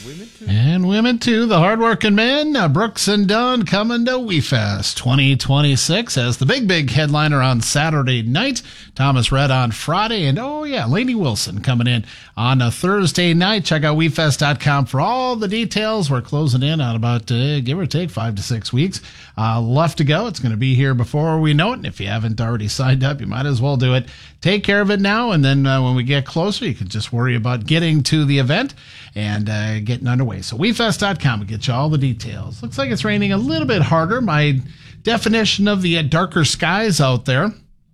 And women too. The hardworking men, Brooks and Dunn, coming to WeFest 2026 as the big headliner on Saturday night. Thomas Rhett on Friday, and Lainey Wilson coming in on a Thursday night. Check out WeFest.com for all the details. We're closing in on about, give or take, 5 to 6 weeks left to go. It's going to be here before we know it, and if you haven't already signed up, you might as well do it. Take care of it now, and then when we get closer, you can just worry about getting to the event and getting underway. So WeFest.com will get you all the details. Looks like it's raining a little bit harder. My definition of the darker skies out there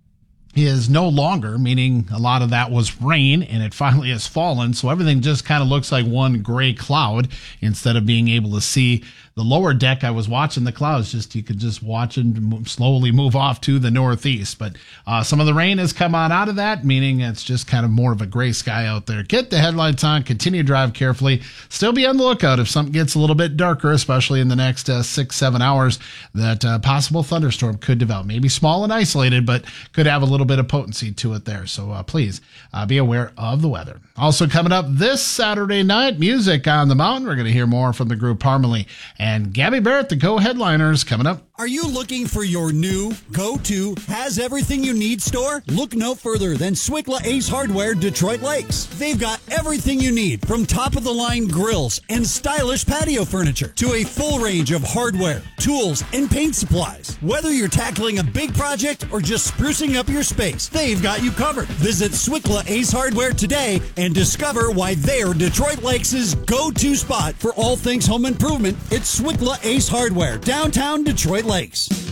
is no longer, meaning a lot of that was rain and it finally has fallen. So everything just kind of looks like one gray cloud instead of being able to see the lower deck. I was watching the clouds, you could just watch and slowly move off to the northeast. But some of the rain has come on out of that, meaning it's just kind of more of a gray sky out there. Get the headlights on, continue to drive carefully. Still be on the lookout if something gets a little bit darker, especially in the next 6-7 hours, that possible thunderstorm could develop. Maybe small and isolated, but could have a little bit of potency to it there. So please be aware of the weather. Also coming up this Saturday night, Music on the Mountain. We're going to hear more from the group Parmalee and Gabby Barrett, the co-headliners, coming up. Are you looking for your new go-to has everything you need store? Look no further than Swickla Ace Hardware Detroit Lakes. They've got everything you need, from top-of-the-line grills and stylish patio furniture to a full range of hardware, tools, and paint supplies. Whether you're tackling a big project or just sprucing up your space, they've got you covered. Visit Swickla Ace Hardware today and discover why they're Detroit Lakes' go-to spot for all things home improvement. It's Swickla Ace Hardware, downtown Detroit Lakes.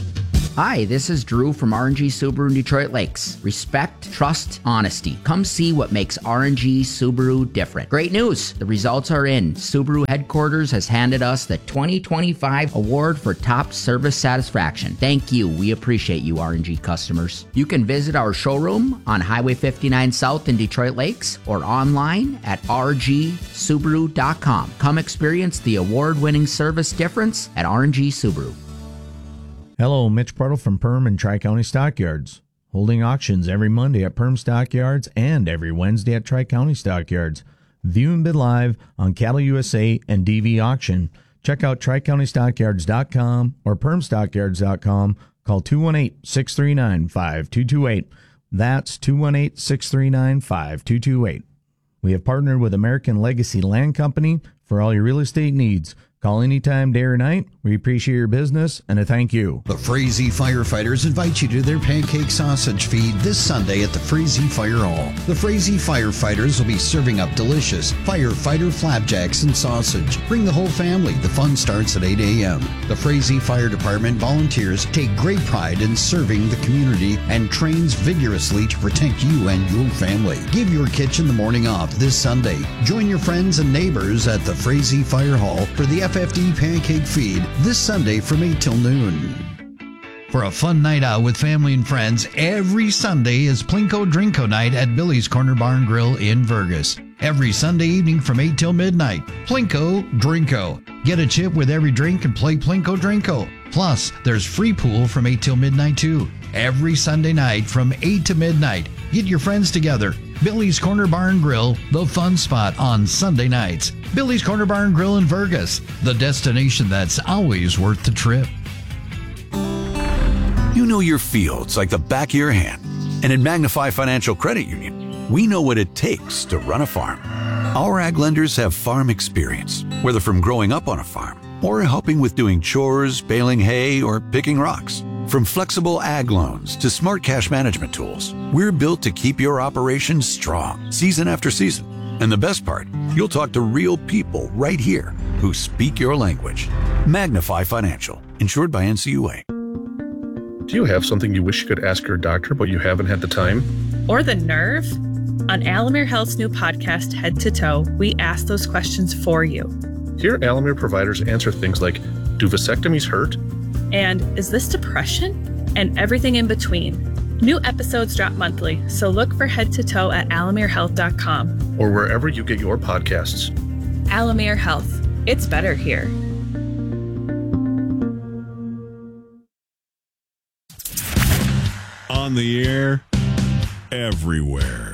Hi, this is Drew from R&G Subaru in Detroit Lakes. Respect, trust, honesty. Come see what makes R&G Subaru different. Great news! The results are in. Subaru headquarters has handed us the 2025 award for top service satisfaction. Thank you. We appreciate you, R&G customers. You can visit our showroom on Highway 59 South in Detroit Lakes or online at rgsubaru.com. Come experience the award-winning service difference at R&G Subaru. Hello, Mitch Partle from Perm and Tri-County Stockyards. Holding auctions every Monday at Perm Stockyards and every Wednesday at Tri-County Stockyards. View and bid live on Cattle USA and DV Auction. Check out TriCountyStockyards.com or PermStockyards.com. Call 218-639-5228. That's 218-639-5228. We have partnered with American Legacy Land Company for all your real estate needs. Call anytime, day or night. We appreciate your business and a thank you. The Frazee Firefighters invite you to their pancake sausage feed this Sunday at the Frazee Fire Hall. The Frazee Firefighters will be serving up delicious firefighter flapjacks and sausage. Bring the whole family. The fun starts at 8 a.m. The Frazee Fire Department volunteers take great pride in serving the community and trains vigorously to protect you and your family. Give your kitchen the morning off this Sunday. Join your friends and neighbors at the Frazee Fire Hall for the FFD Pancake Feed this Sunday from 8 till noon. For a fun night out with family and friends, every Sunday is Plinko Drinko Night at Billy's Corner Bar and Grill in Vergas. Every Sunday evening from 8 till midnight, Plinko Drinko. Get a chip with every drink and play Plinko Drinko. Plus, there's free pool from 8 till midnight too. Every Sunday night from 8 to midnight. Get your friends together. Billy's Corner Bar and Grill, the fun spot on Sunday nights. Billy's Corner Bar and Grill in Vergas, the destination that's always worth the trip. You know your fields like the back of your hand. And at Magnify Financial Credit Union, we know what it takes to run a farm. Our ag lenders have farm experience, whether from growing up on a farm or helping with doing chores, baling hay, or picking rocks. From flexible ag loans to smart cash management tools, we're built to keep your operations strong season after season. And the best part, you'll talk to real people right here who speak your language. Magnify Financial, insured by NCUA. Do you have something you wish you could ask your doctor, but you haven't had the time? Or the nerve? On Alamere Health's new podcast, Head to Toe, we ask those questions for you. Here, Alamere providers answer things like, do vasectomies hurt? And is this depression? And everything in between. New episodes drop monthly, so look for Head to Toe at alamerehealth.com. Or wherever you get your podcasts. Alamere Health. It's better here. On the air, everywhere.